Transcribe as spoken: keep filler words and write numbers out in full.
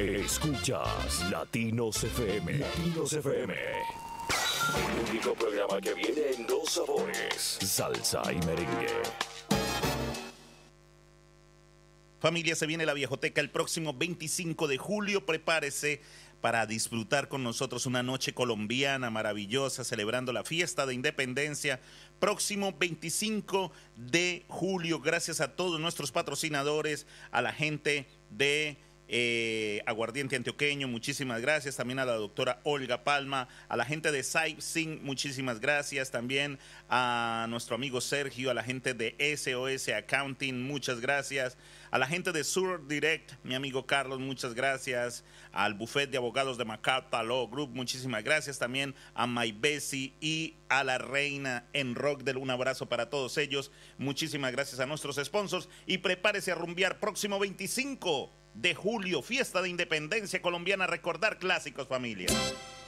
Escuchas Latinos F M. Latinos F M. El único programa que viene en dos sabores: salsa y merengue. Familia, se viene la Viejoteca el próximo veinticinco de julio. Prepárese para disfrutar con nosotros una noche colombiana maravillosa, celebrando la fiesta de independencia. Próximo veinticinco de julio, gracias a todos nuestros patrocinadores, a la gente de eh, Aguardiente Antioqueño, muchísimas gracias. También a la doctora Olga Palma, a la gente de Saipsing, muchísimas gracias. También a nuestro amigo Sergio, a la gente de S O S Accounting, muchas gracias. A la gente de Sur Direct, mi amigo Carlos, muchas gracias. Al bufete de abogados de Macalpa Law Group, muchísimas gracias. También a My Bessie y a la reina en Rockdale, un abrazo para todos ellos. Muchísimas gracias a nuestros sponsors. Y prepárese a rumbear próximo veinticinco de julio, fiesta de independencia colombiana. Recordar clásicos, familia.